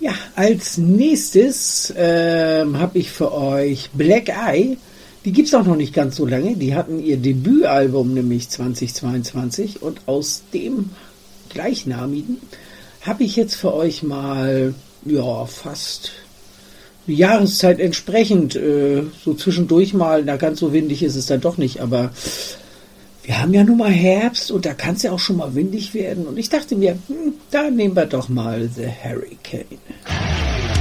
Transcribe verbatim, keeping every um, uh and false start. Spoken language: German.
Ja, als nächstes ähm, habe ich für euch Black Eye. Die gibt es auch noch nicht ganz so lange. Die hatten ihr Debütalbum nämlich zweitausendzweiundzwanzig und aus dem gleichnamigen habe ich jetzt für euch mal ja fast eine Jahreszeit entsprechend äh, so zwischendurch mal, na ganz so windig ist es dann doch nicht, aber wir haben ja nun mal Herbst und da kann es ja auch schon mal windig werden und ich dachte mir, hm, da nehmen wir doch mal The Hurricane.